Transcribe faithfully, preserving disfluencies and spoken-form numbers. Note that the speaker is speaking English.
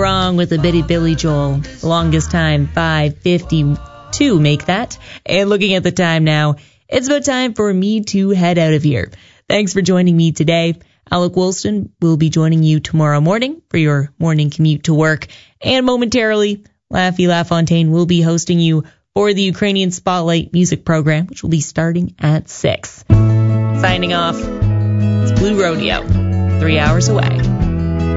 wrong with a bit of Billy Joel. The longest time, five fifty-two, make that. And looking at the time now, it's about time for me to head out of here. Thanks for joining me today. Alec Woolston will be joining you tomorrow morning for your morning commute to work. And momentarily, Laffy LaFontaine will be hosting you for the Ukrainian Spotlight music program, which will be starting at six. Signing off, it's Blue Rodeo, three hours away.